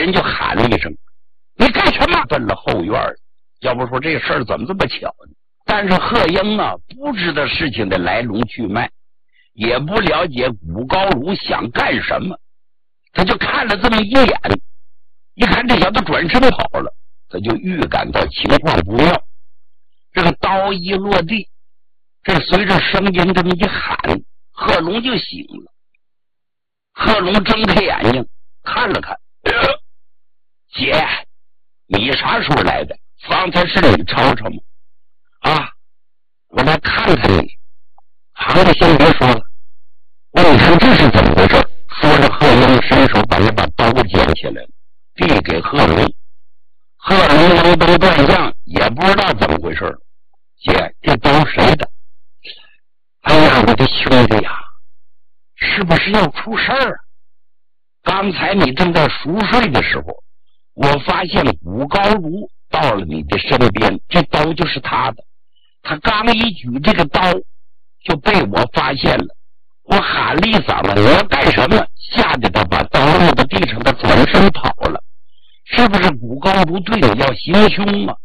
人就喊了一声：“你干什么？”奔了后院。要不说这事儿怎么这么巧呢？但是贺英啊，不知道事情的来龙去脉，也不了解古高如想干什么，他就看了这么一眼，一看这小子转身跑了，他就预感到情况不妙。这个刀一落地，这随着声音这么一喊，贺龙就醒了。贺龙睁开眼睛看了看，姐，你啥时候来的？方才是你吵吵吗？啊，我来看看你。好了，先别说了，我你看这是怎么回事？说着，贺龙伸手把那把刀捡起来，递给贺龙。贺龙扔灯断将，也不知道怎么回事。姐，这刀谁的？哎呀，我的兄弟呀，是不是要出事儿啊？刚才你正在熟睡的时候，我发现古高如到了你的身边，这刀就是他的。他刚一举这个刀，就被我发现了。我喊了一嗓子：“你要干什么？”吓得他把刀落到地上，他转身跑了。是不是古高如对你要行凶啊？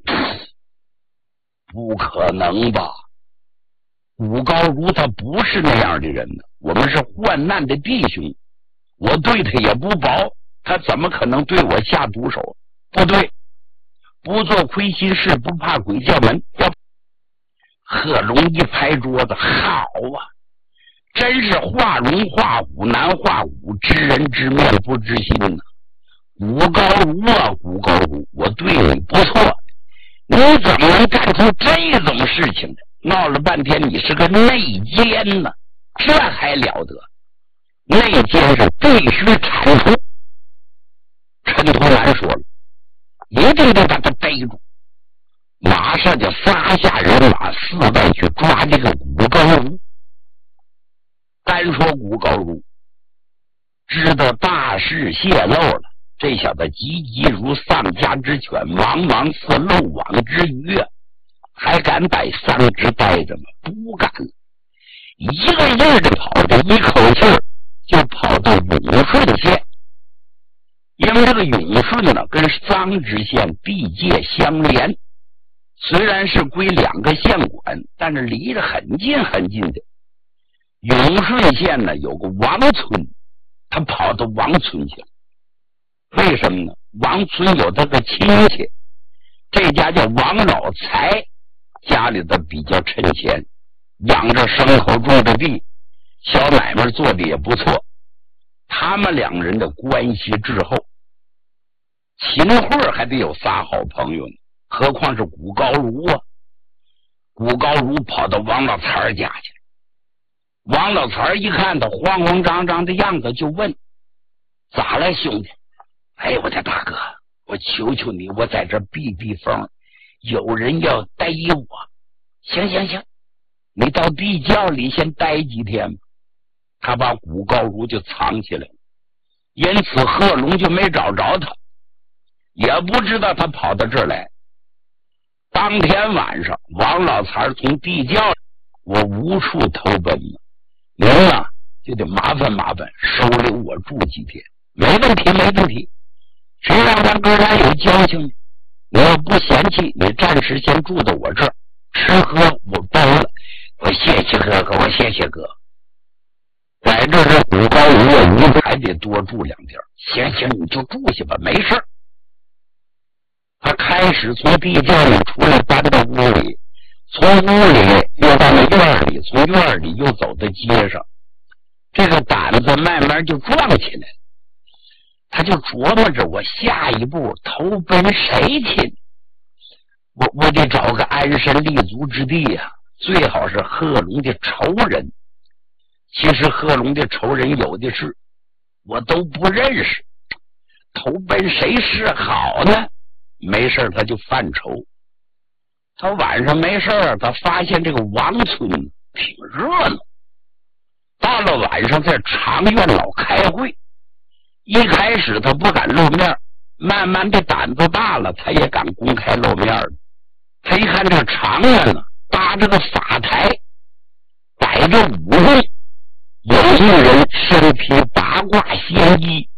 不可能吧！古高如他不是那样的人呢。我们是患难的弟兄，我对他也不薄，他怎么可能对我下毒手？不对，不做亏心事，不怕鬼叫门。贺龙一拍桌子：“好啊，真是画龙画虎难画虎，知人知面不知心呢。古高如啊，古高如，我对你不错，你怎么能干出这种事情的？闹了半天你是个内奸呢，这还了得？内奸是必须铲除。”陈同兰说了，一定得把他逮住，马上就撒下人马四外去抓这个古高如。单说古高如知道大事泄露了，这小子急急如丧家之犬，茫茫似漏网之鱼啊，还敢在桑植待着吗？不敢了，一个劲儿的跑着，一口气儿就跑到永顺县。因为这个永顺呢跟桑植县地界相连，虽然是归两个县管，但是离得很近很近的。永顺县呢有个王村，他跑到王村去了。为什么呢？王村有他个亲戚，这家叫王老财，家里头比较趁钱，养着牲口，种着地，小买卖做的也不错。他们两人的关系之后，秦桧还得有仨好朋友呢，何况是古高如啊。古高如跑到王老财家去，王老财一看他慌慌张张的样子，就问：“咋了兄弟？”“哎，我的大哥，我求求你，我在这避避风，有人要逮我。”“行，你到地窖里先待几天吧。”他把古高如就藏起来了，因此贺龙就没找着他，也不知道他跑到这儿来。当天晚上，王老财从地窖里，我无处投奔了，您啊就得麻烦收留我住几天。没问题，谁让咱哥俩有交情呢？你要不嫌弃，你暂时先住到我这儿，吃喝我包了。我谢谢哥哥，我谢谢哥。在这是古高如啊，你还得多住两天。行，你就住下吧，没事儿。他开始从地窖里出来，搬到屋里，从屋里又到了院里，从院里又走到街上，这个胆子慢慢就壮起来了。他就琢磨着，我下一步投奔谁去？我得找个安身立足之地啊，最好是贺龙的仇人。其实贺龙的仇人有的是，我都不认识，投奔谁是好呢？没事他就犯愁。他晚上没事他发现这个王村挺热闹，到了晚上在长院老开会。一开始他不敢露面，慢慢的胆子大了，他也敢公开露面了。他一看这个长院呢，搭着个法台，摆着5位，有一人身披八卦仙衣，